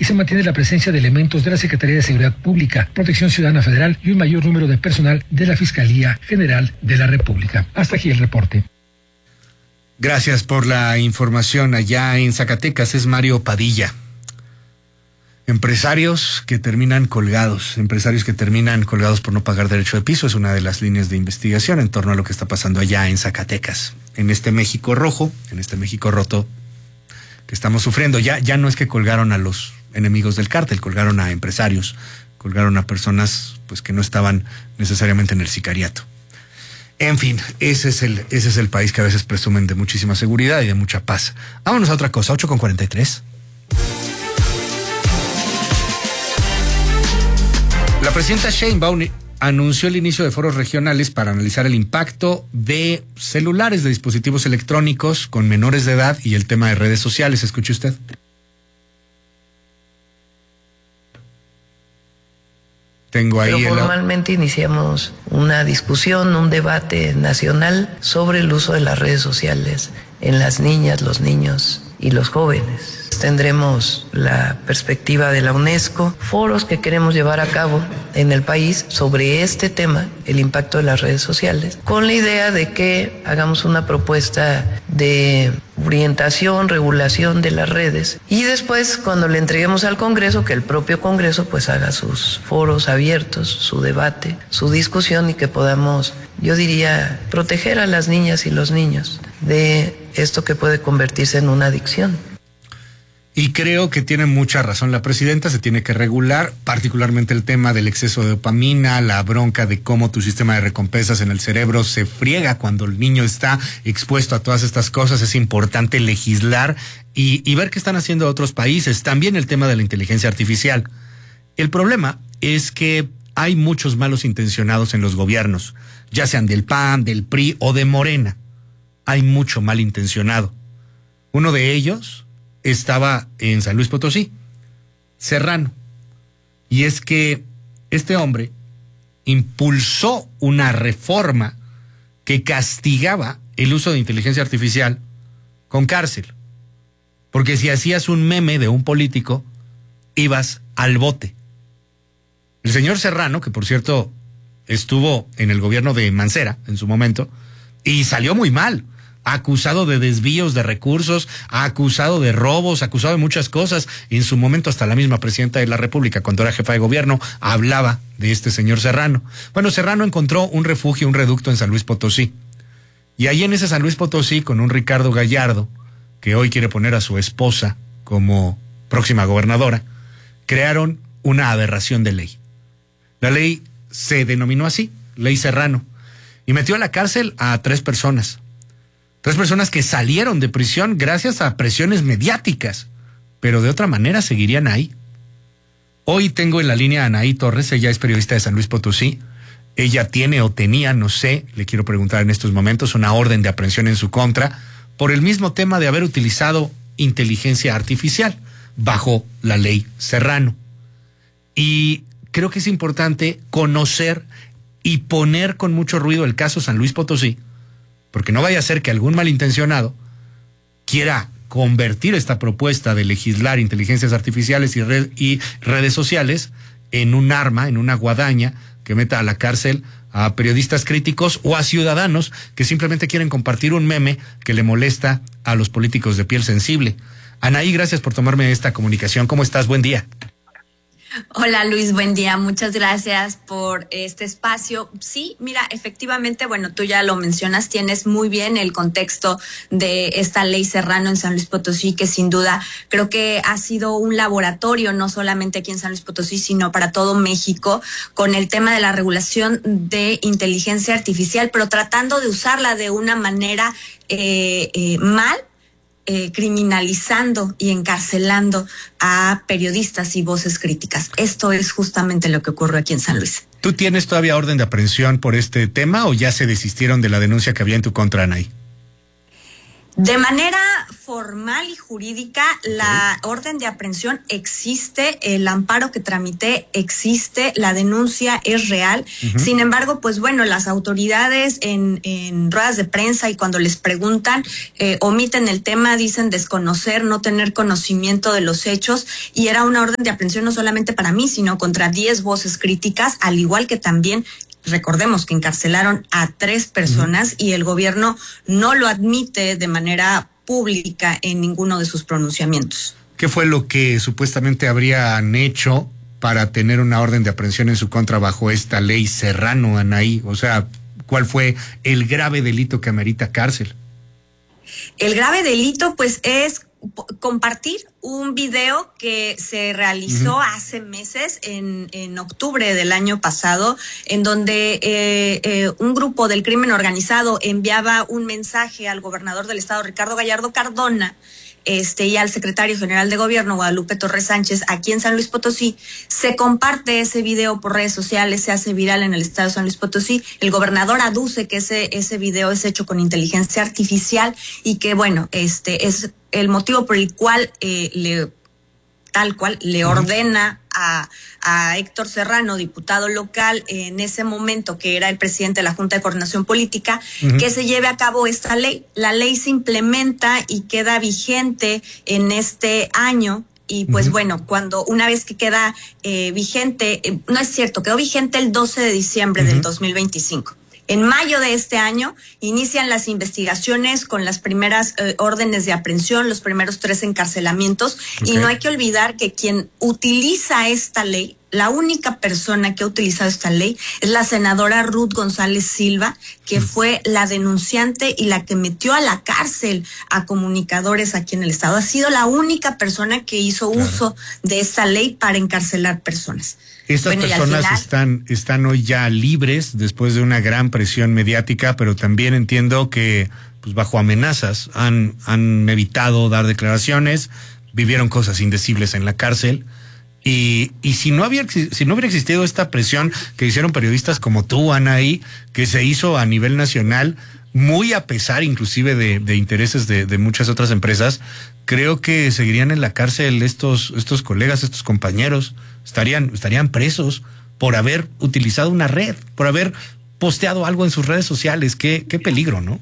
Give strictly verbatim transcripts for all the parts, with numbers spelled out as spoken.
y se mantiene la presencia de elementos de la Secretaría de Seguridad Pública, Protección Ciudadana Federal y un mayor número de personal de la Fiscalía General de la República. Hasta aquí el reporte. Gracias por la información. Allá en Zacatecas es Mario Padilla. Empresarios que terminan colgados, empresarios que terminan colgados por no pagar derecho de piso, es una de las líneas de investigación en torno a lo que está pasando allá en Zacatecas. En este México rojo, en este México roto que estamos sufriendo. Ya, ya no es que colgaron a los enemigos del cártel, colgaron a empresarios, colgaron a personas pues que no estaban necesariamente en el sicariato. En fin, ese es el, ese es el país que a veces presumen de muchísima seguridad y de mucha paz. Vámonos a otra cosa, ocho con cuarenta y tres. La presidenta Sheinbaum anunció el inicio de foros regionales para analizar el impacto de celulares, de dispositivos electrónicos con menores de edad y el tema de redes sociales. ¿Escuche usted? Tengo ahí Pero formalmente el... iniciamos una discusión, un debate nacional sobre el uso de las redes sociales en las niñas, los niños y los jóvenes. Tendremos la perspectiva de la UNESCO, foros que queremos llevar a cabo en el país sobre este tema, el impacto de las redes sociales, con la idea de que hagamos una propuesta de orientación, regulación de las redes y después cuando le entreguemos al Congreso, que el propio Congreso pues haga sus foros abiertos, su debate, su discusión y que podamos, yo diría, proteger a las niñas y los niños de esto que puede convertirse en una adicción. Y creo que tiene mucha razón la presidenta, se tiene que regular, particularmente el tema del exceso de dopamina, la bronca de cómo tu sistema de recompensas en el cerebro se friega cuando el niño está expuesto a todas estas cosas. Es importante legislar y, y ver qué están haciendo otros países. También el tema de la inteligencia artificial. El problema es que hay muchos malos intencionados en los gobiernos, ya sean del P A N, del P R I o de Morena. Hay mucho malintencionado. Uno de ellos estaba en San Luis Potosí, Serrano. Y es que este hombre impulsó una reforma que castigaba el uso de inteligencia artificial con cárcel. Porque si hacías un meme de un político, ibas al bote. El señor Serrano, que por cierto estuvo en el gobierno de Mancera en su momento, y salió muy mal, acusado de desvíos de recursos, acusado de robos, acusado de muchas cosas. En su momento hasta la misma presidenta de la República, cuando era jefa de gobierno, hablaba de este señor Serrano. Bueno, Serrano encontró un refugio, un reducto en San Luis Potosí. Y ahí en ese San Luis Potosí, con un Ricardo Gallardo, que hoy quiere poner a su esposa como próxima gobernadora, crearon una aberración de ley. La ley se denominó así, Ley Serrano, y metió a la cárcel a tres personas. Tres personas que salieron de prisión gracias a presiones mediáticas, pero de otra manera seguirían ahí. Hoy tengo en la línea a Anaí Torres, ella es periodista de San Luis Potosí. Ella tiene o tenía, no sé, le quiero preguntar en estos momentos, una orden de aprehensión en su contra por el mismo tema de haber utilizado inteligencia artificial bajo la Ley Serrano. Y creo que es importante conocer y poner con mucho ruido el caso San Luis Potosí, porque no vaya a ser que algún malintencionado quiera convertir esta propuesta de legislar inteligencias artificiales y, red, y redes sociales en un arma, en una guadaña que meta a la cárcel a periodistas críticos o a ciudadanos que simplemente quieren compartir un meme que le molesta a los políticos de piel sensible. Anaí, gracias por tomarme esta comunicación. ¿Cómo estás? Buen día. Hola Luis, buen día. Muchas gracias por este espacio. Sí, mira, efectivamente, bueno, tú ya lo mencionas, tienes muy bien el contexto de esta Ley Serrano en San Luis Potosí, que sin duda creo que ha sido un laboratorio, no solamente aquí en San Luis Potosí, sino para todo México, con el tema de la regulación de inteligencia artificial, pero tratando de usarla de una manera eh, eh, mal, Eh, criminalizando y encarcelando a periodistas y voces críticas. Esto es justamente lo que ocurre aquí en San Luis. ¿Tú tienes todavía orden de aprehensión por este tema o ya se desistieron de la denuncia que había en tu contra, Anaí? De manera formal y jurídica, la orden de aprehensión existe, el amparo que tramité existe, la denuncia es real. Uh-huh. Sin embargo, pues bueno, las autoridades en, en ruedas de prensa y cuando les preguntan, eh, omiten el tema, dicen desconocer, no tener conocimiento de los hechos, y era una orden de aprehensión no solamente para mí, sino contra diez voces críticas, al igual que también recordemos que encarcelaron a tres personas uh-huh. y el gobierno no lo admite de manera pública en ninguno de sus pronunciamientos. ¿Qué fue lo que supuestamente habrían hecho para tener una orden de aprehensión en su contra bajo esta ley Serrano, Anaí? O sea, ¿cuál fue el grave delito que amerita cárcel? El grave delito, pues, es compartir un video que se realizó uh-huh. hace meses, en, en octubre del año pasado, en donde eh, eh, un grupo del crimen organizado enviaba un mensaje al gobernador del estado, Ricardo Gallardo Cardona, Este, y al secretario general de gobierno, Guadalupe Torres Sánchez, aquí en San Luis Potosí. Se comparte ese video por redes sociales, se hace viral en el estado de San Luis Potosí. El gobernador aduce que ese, ese video es hecho con inteligencia artificial y que, bueno, este es el motivo por el cual eh, le, tal cual, le ordena a, a Héctor Serrano, diputado local, en ese momento que era el presidente de la Junta de Coordinación Política, uh-huh. que se lleve a cabo esta ley. La ley se implementa y queda vigente en este año. Y pues uh-huh. bueno, cuando una vez que queda eh, vigente, eh, no es cierto, quedó vigente el doce de diciembre uh-huh. del dos mil veinticinco. En mayo de este año inician las investigaciones con las primeras eh, órdenes de aprehensión, los primeros tres encarcelamientos. Okay. Y no hay que olvidar que quien utiliza esta ley, la única persona que ha utilizado esta ley es la senadora Ruth González Silva, que mm. fue la denunciante y la que metió a la cárcel a comunicadores aquí en el estado. Ha sido la única persona que hizo claro. uso de esta ley para encarcelar personas. Estas bueno, personas final, están, están hoy ya libres después de una gran presión mediática, pero también entiendo que pues bajo amenazas han, han evitado dar declaraciones, vivieron cosas indecibles en la cárcel. Y, y si no había, si no hubiera existido esta presión que hicieron periodistas como tú, Anaí, que se hizo a nivel nacional, muy a pesar inclusive de, de intereses de, de muchas otras empresas, creo que seguirían en la cárcel estos, estos colegas, estos compañeros, estarían, estarían presos por haber utilizado una red, por haber posteado algo en sus redes sociales. Qué, qué peligro, ¿no?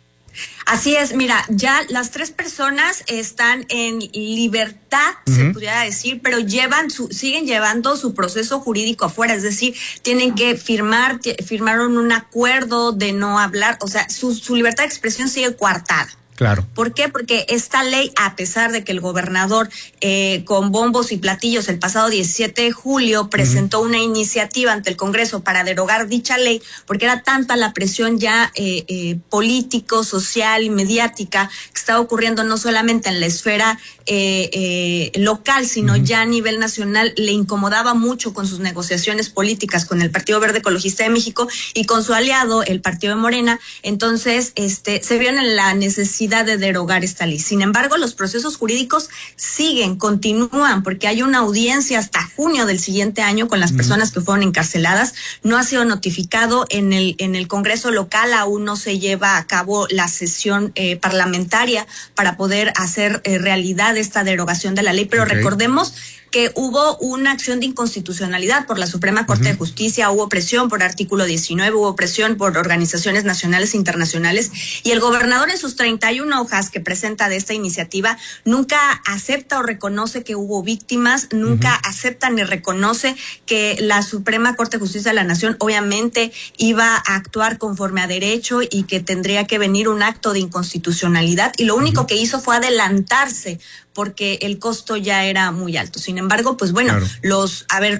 Así es, mira, ya las tres personas están en libertad, uh-huh. se pudiera decir, pero llevan su, siguen llevando su proceso jurídico afuera, es decir, tienen que firmar, t- firmaron un acuerdo de no hablar, o sea, su, su libertad de expresión sigue coartada. Claro. ¿Por qué? Porque esta ley, a pesar de que el gobernador eh, con bombos y platillos el pasado diecisiete de julio presentó uh-huh. una iniciativa ante el Congreso para derogar dicha ley, porque era tanta la presión ya eh, eh, político, social y mediática que estaba ocurriendo no solamente en la esfera eh, eh, local, sino uh-huh. ya a nivel nacional, le incomodaba mucho con sus negociaciones políticas con el Partido Verde Ecologista de México y con su aliado, el Partido de Morena. Entonces, este, se vieron en la necesidad de derogar esta ley. Sin embargo, los procesos jurídicos siguen, continúan, porque hay una audiencia hasta junio del siguiente año con las mm. personas que fueron encarceladas. No ha sido notificado en el en el Congreso local, aún no se lleva a cabo la sesión eh, parlamentaria para poder hacer eh, realidad esta derogación de la ley, pero okay. recordemos que hubo una acción de inconstitucionalidad por la Suprema Corte uh-huh. de Justicia, hubo presión por artículo diecinueve, hubo presión por organizaciones nacionales e internacionales, y el gobernador en sus treinta y una hojas que presenta de esta iniciativa nunca acepta o reconoce que hubo víctimas, nunca uh-huh. acepta ni reconoce que la Suprema Corte de Justicia de la Nación obviamente iba a actuar conforme a derecho y que tendría que venir un acto de inconstitucionalidad, y lo único uh-huh. que hizo fue adelantarse porque el costo ya era muy alto. Sin embargo, pues bueno, claro. los, a ver,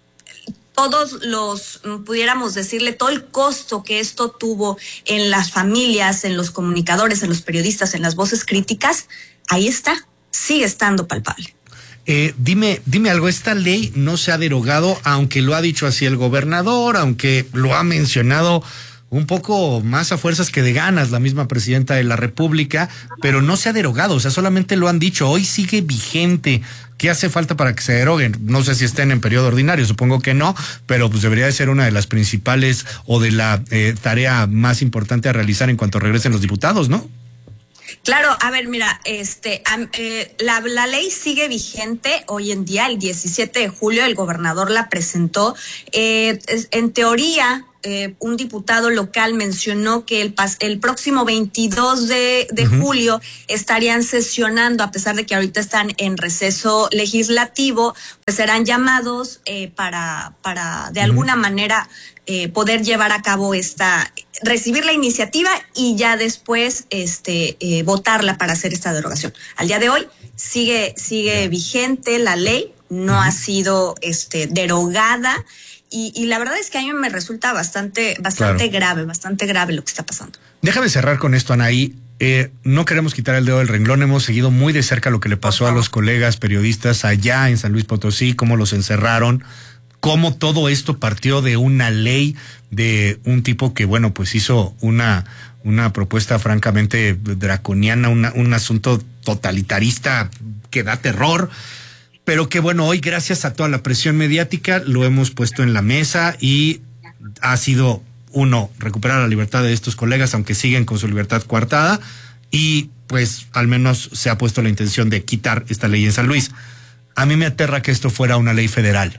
todos los, pudiéramos decirle, todo el costo que esto tuvo en las familias, en los comunicadores, en los periodistas, en las voces críticas, ahí está, sigue estando palpable. Eh, dime, dime algo, esta ley no se ha derogado, aunque lo ha dicho así el gobernador, aunque lo ha mencionado un poco más a fuerzas que de ganas la misma presidenta de la República, pero no se ha derogado, o sea, solamente lo han dicho, hoy sigue vigente. ¿Qué hace falta para que se deroguen? No sé si estén en periodo ordinario, supongo que no, pero pues debería de ser una de las principales o de la eh, tarea más importante a realizar en cuanto regresen los diputados, ¿no? Claro, a ver, mira, este, eh, la, la ley sigue vigente hoy en día. El diecisiete de julio el gobernador la presentó. Eh, en teoría, eh, un diputado local mencionó que el, pas, el próximo veintidós de, de uh-huh. julio estarían sesionando, a pesar de que ahorita están en receso legislativo, pues serán llamados eh, para, para de uh-huh. alguna manera eh, poder llevar a cabo esta, recibir la iniciativa y ya después este eh, votarla para hacer esta derogación. Al día de hoy sigue sigue yeah. vigente la ley, no uh-huh. ha sido este derogada y, y la verdad es que a mí me resulta bastante bastante claro. grave, bastante grave lo que está pasando. Déjame cerrar con esto, Anaí. Eh, no queremos quitar el dedo del renglón, hemos seguido muy de cerca lo que le pasó a los colegas periodistas allá en San Luis Potosí, cómo los encerraron, cómo todo esto partió de una ley de un tipo que, bueno, pues hizo una, una propuesta francamente draconiana, una, un asunto totalitarista que da terror, pero que, bueno, hoy gracias a toda la presión mediática lo hemos puesto en la mesa y ha sido, uno, recuperar la libertad de estos colegas, aunque siguen con su libertad coartada, y pues al menos se ha puesto la intención de quitar esta ley en San Luis. A mí me aterra que esto fuera una ley federal.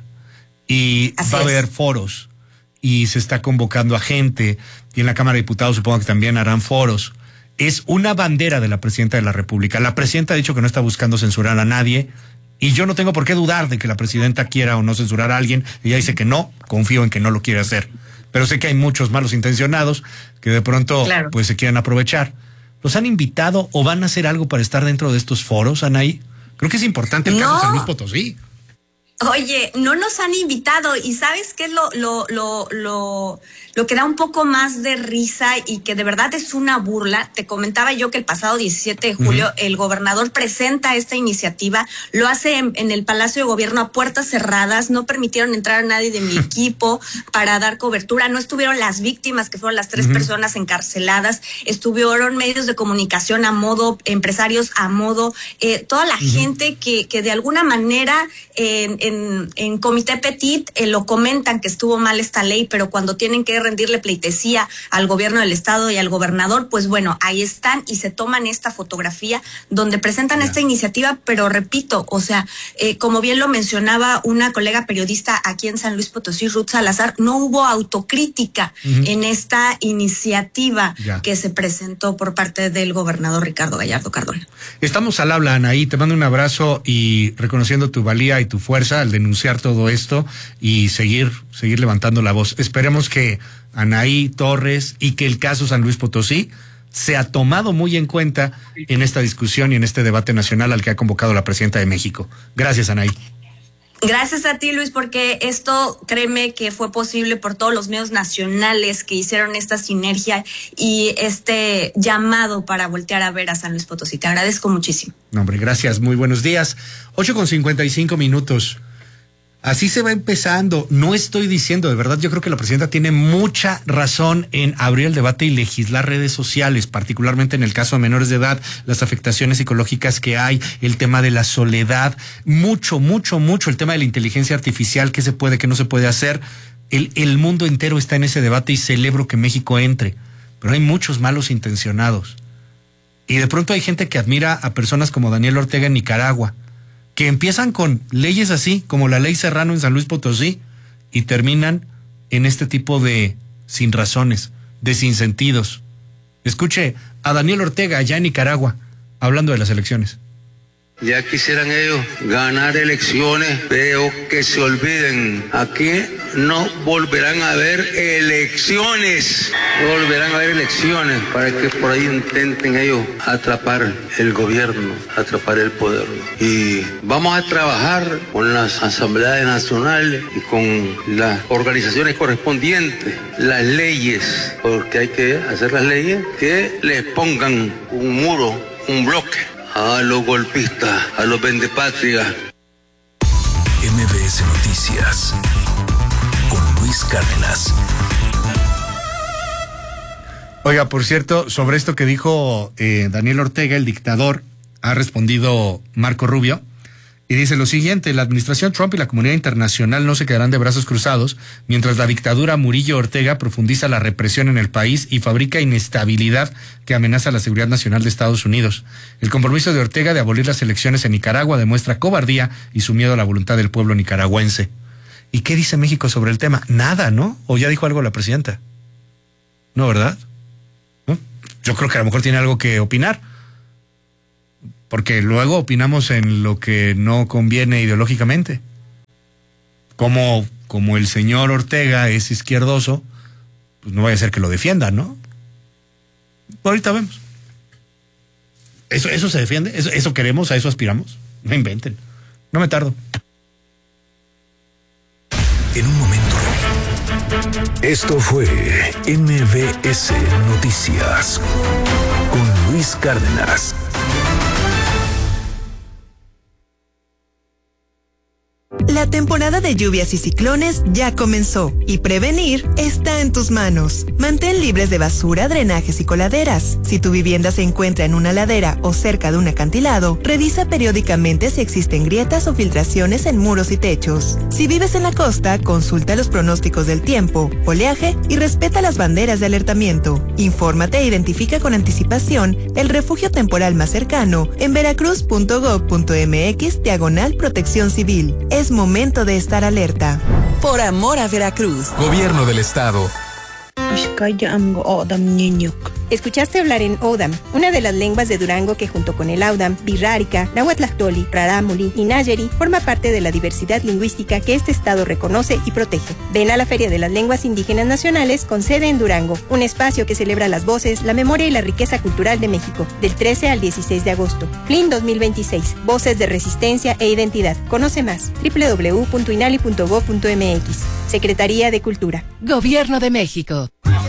Y Así va a haber es. foros y se está convocando a gente y en la Cámara de Diputados supongo que también harán foros. Es una bandera de la presidenta de la República. La presidenta ha dicho que no está buscando censurar a nadie y yo no tengo por qué dudar de que la presidenta quiera o no censurar a alguien. Ella dice que no, confío en que no lo quiere hacer. Pero sé que hay muchos malos intencionados que de pronto claro. pues se quieren aprovechar. ¿Los han invitado o van a hacer algo para estar dentro de estos foros, Anaí? Creo que es importante el no. caso de San Luis Potosí. Oye, no nos han invitado y ¿sabes qué es lo, lo, lo, lo, lo que da un poco más de risa y que de verdad es una burla? Te comentaba yo que el pasado diecisiete de julio uh-huh. el gobernador presenta esta iniciativa, lo hace en, en el Palacio de Gobierno a puertas cerradas, no permitieron entrar a nadie de mi equipo para dar cobertura, no estuvieron las víctimas, que fueron las tres uh-huh. personas encarceladas, estuvieron medios de comunicación a modo, empresarios a modo, eh, toda la uh-huh. gente que, que de alguna manera eh, En, en Comité Petit eh, lo comentan que estuvo mal esta ley, pero cuando tienen que rendirle pleitesía al gobierno del estado y al gobernador, pues bueno, ahí están y se toman esta fotografía donde presentan yeah. esta iniciativa, pero repito, o sea, eh, como bien lo mencionaba una colega periodista aquí en San Luis Potosí, Ruth Salazar, no hubo autocrítica uh-huh. en esta iniciativa yeah. que se presentó por parte del gobernador Ricardo Gallardo Cardona. Estamos al habla, Anaí, te mando un abrazo y reconociendo tu valía y tu fuerza al denunciar todo esto y seguir, seguir levantando la voz. Esperemos que Anaí Torres y que el caso San Luis Potosí sea tomado muy en cuenta en esta discusión y en este debate nacional al que ha convocado la presidenta de México. Gracias, Anaí. Gracias a ti, Luis, porque esto, créeme que fue posible por todos los medios nacionales que hicieron esta sinergia y este llamado para voltear a ver a San Luis Potosí. Te agradezco muchísimo. No, hombre, gracias. Muy buenos días. ocho con cincuenta y cinco minutos. Así se va empezando. No estoy diciendo, de verdad, yo creo que la presidenta tiene mucha razón en abrir el debate y legislar redes sociales, particularmente en el caso de menores de edad, las afectaciones psicológicas que hay, el tema de la soledad, mucho, mucho, mucho, el tema de la inteligencia artificial, qué se puede, qué no se puede hacer. El, el mundo entero está en ese debate y celebro que México entre, pero hay muchos malos intencionados. Y de pronto hay gente que admira a personas como Daniel Ortega en Nicaragua, que empiezan con leyes así, como la ley Serrano en San Luis Potosí, y terminan en este tipo de sin razones, de sinsentidos. Escuche a Daniel Ortega allá en Nicaragua, hablando de las elecciones. Ya quisieran ellos ganar elecciones, pero que se olviden, aquí no volverán a haber elecciones, no volverán a haber elecciones para que por ahí intenten ellos atrapar el gobierno, atrapar el poder. Y vamos a trabajar con las asambleas nacionales y con las organizaciones correspondientes, las leyes, porque hay que hacer las leyes que les pongan un muro, un bloque a los golpistas, a los vendepatrias. M B S Noticias con Luis Cárdenas. Oiga, por cierto, sobre esto que dijo eh, Daniel Ortega, el dictador, ha respondido Marco Rubio, Y dice lo siguiente: la administración Trump y la comunidad internacional no se quedarán de brazos cruzados mientras la dictadura Murillo Ortega profundiza la represión en el país y fabrica inestabilidad que amenaza la seguridad nacional de Estados Unidos. El compromiso de Ortega de abolir las elecciones en Nicaragua demuestra cobardía y su miedo a la voluntad del pueblo nicaragüense. ¿Y qué dice México sobre el tema? Nada, ¿no? ¿O ya dijo algo la presidenta? No, ¿verdad? ¿No? Yo creo que a lo mejor tiene algo que opinar. Porque luego opinamos en lo que no conviene ideológicamente. Como, como el señor Ortega es izquierdoso, pues no vaya a ser que lo defiendan, ¿no? Ahorita vemos. ¿Eso, eso se defiende? ¿Eso, ¿Eso queremos? ¿A eso aspiramos? No inventen. No me tardo. En un momento. Esto fue M V S Noticias con Luis Cárdenas. La temporada de lluvias y ciclones ya comenzó y prevenir está en tus manos. Mantén libres de basura, drenajes y coladeras. Si tu vivienda se encuentra en una ladera o cerca de un acantilado, revisa periódicamente si existen grietas o filtraciones en muros y techos. Si vives en la costa, consulta los pronósticos del tiempo, oleaje y respeta las banderas de alertamiento. Infórmate e identifica con anticipación el refugio temporal más cercano en veracruz punto gob punto mx diagonal protección civil. Es momento de estar alerta. Por amor a Veracruz. Gobierno del Estado. Escuchaste hablar en Odam, una de las lenguas de Durango que junto con el Audam, Birrárica, Nahuatlactoli, Rarámuri y Nayeri forma parte de la diversidad lingüística que este estado reconoce y protege. Ven a la Feria de las Lenguas Indígenas Nacionales con sede en Durango, un espacio que celebra las voces, la memoria y la riqueza cultural de México, del trece al dieciséis de agosto. F L I N dos mil veintiséis, Voces de Resistencia e Identidad. Conoce más, doble u doble u doble u punto inali punto gob punto mx. Secretaría de Cultura. Gobierno de México.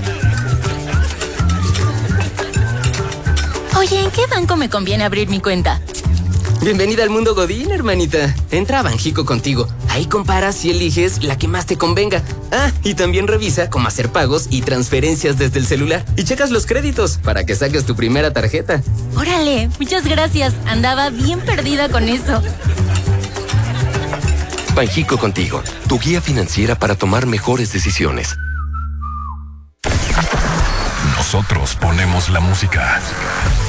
Oye, ¿en qué banco me conviene abrir mi cuenta? Bienvenida al mundo Godín, hermanita. Entra a Banjico Contigo. Ahí comparas y eliges la que más te convenga. Ah, y también revisa cómo hacer pagos y transferencias desde el celular. Y checas los créditos para que saques tu primera tarjeta. Órale, muchas gracias. Andaba bien perdida con eso. Banjico Contigo, tu guía financiera para tomar mejores decisiones. Nosotros ponemos la música.